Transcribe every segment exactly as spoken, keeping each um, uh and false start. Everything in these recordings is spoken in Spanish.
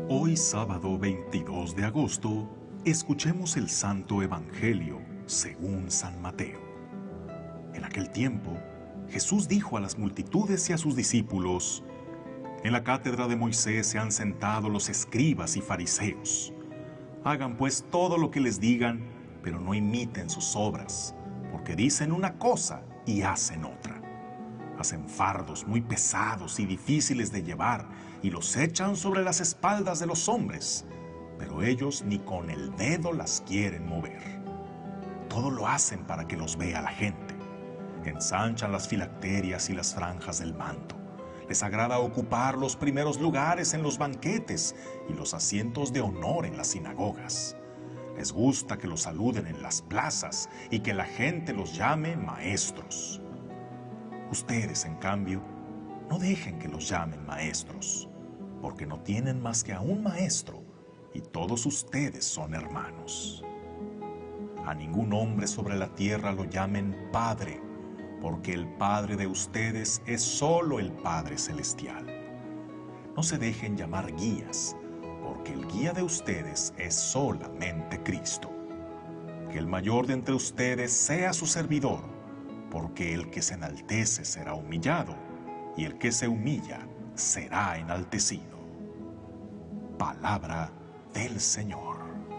Hoy sábado veintidós de agosto, escuchemos el Santo Evangelio según San Mateo. En aquel tiempo, Jesús dijo a las multitudes y a sus discípulos: En la cátedra de Moisés se han sentado los escribas y fariseos. Hagan pues todo lo que les digan, pero no imiten sus obras, porque dicen una cosa y hacen otra. Hacen fardos muy pesados y difíciles de llevar y los echan sobre las espaldas de los hombres, pero ellos ni con el dedo las quieren mover. Todo lo hacen para que los vea la gente. Ensanchan las filacterias y las franjas del manto. Les agrada ocupar los primeros lugares en los banquetes y los asientos de honor en las sinagogas. Les gusta que los saluden en las plazas y que la gente los llame maestros. Ustedes, en cambio, no dejen que los llamen maestros, porque no tienen más que a un maestro y todos ustedes son hermanos. A ningún hombre sobre la tierra lo llamen Padre, porque el Padre de ustedes es solo el Padre Celestial. No se dejen llamar guías, porque el guía de ustedes es solamente Cristo. Que el mayor de entre ustedes sea su servidor, porque el que se enaltece será humillado, y el que se humilla será enaltecido. Palabra del Señor.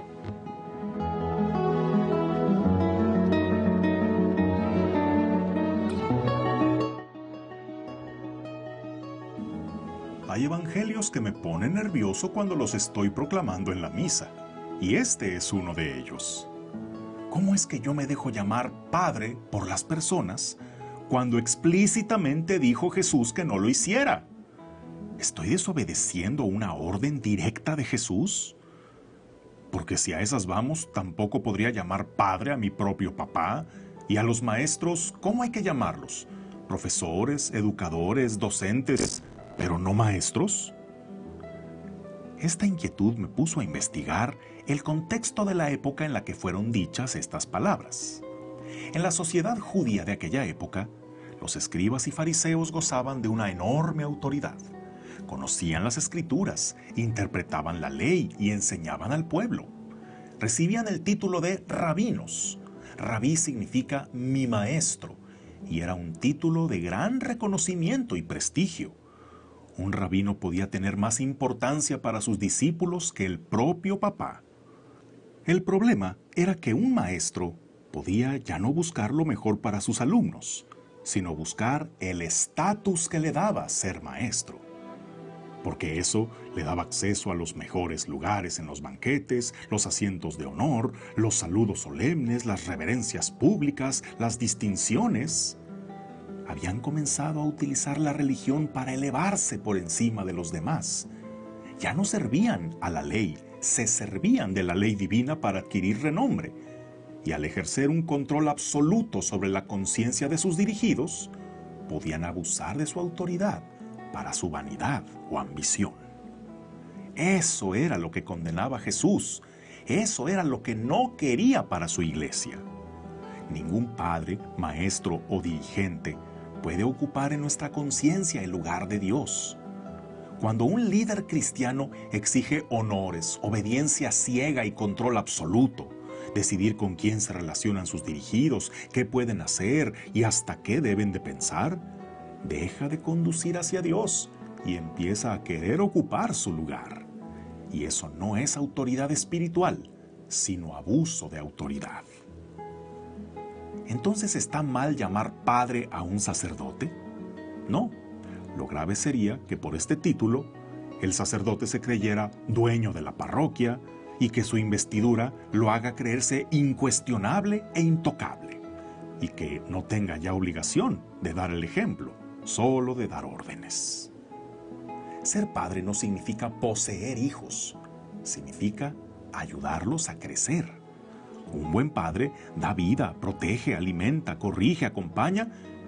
Hay evangelios que me ponen nervioso cuando los estoy proclamando en la misa, y este es uno de ellos. ¿Cómo es que yo me dejo llamar Padre por las personas cuando explícitamente dijo Jesús que no lo hiciera? ¿Estoy desobedeciendo una orden directa de Jesús? Porque si a esas vamos, tampoco podría llamar Padre a mi propio papá, y a los maestros, ¿cómo hay que llamarlos? ¿Profesores, educadores, docentes, pero no maestros? Esta inquietud me puso a investigar el contexto de la época en la que fueron dichas estas palabras. En la sociedad judía de aquella época, los escribas y fariseos gozaban de una enorme autoridad. Conocían las escrituras, interpretaban la ley y enseñaban al pueblo. Recibían el título de rabinos. Rabí significa mi maestro, y era un título de gran reconocimiento y prestigio. Un rabino podía tener más importancia para sus discípulos que el propio papá. El problema era que un maestro podía ya no buscar lo mejor para sus alumnos, sino buscar el estatus que le daba ser maestro. Porque eso le daba acceso a los mejores lugares en los banquetes, los asientos de honor, los saludos solemnes, las reverencias públicas, las distinciones. Habían comenzado a utilizar la religión para elevarse por encima de los demás. Ya no servían a la ley, se servían de la ley divina para adquirir renombre. Y al ejercer un control absoluto sobre la conciencia de sus dirigidos, podían abusar de su autoridad para su vanidad o ambición. Eso era lo que condenaba Jesús. Eso era lo que no quería para su iglesia. Ningún padre, maestro o dirigente puede ocupar en nuestra conciencia el lugar de Dios. Cuando un líder cristiano exige honores, obediencia ciega y control absoluto, decidir con quién se relacionan sus dirigidos, qué pueden hacer y hasta qué deben de pensar, deja de conducir hacia Dios y empieza a querer ocupar su lugar. Y eso no es autoridad espiritual, sino abuso de autoridad. ¿Entonces está mal llamar padre a un sacerdote? No. Lo grave sería que por este título el sacerdote se creyera dueño de la parroquia y que su investidura lo haga creerse incuestionable e intocable, y que no tenga ya obligación de dar el ejemplo, solo de dar órdenes. Ser padre no significa poseer hijos, significa ayudarlos a crecer. Un buen padre da vida, protege, alimenta, corrige, acompaña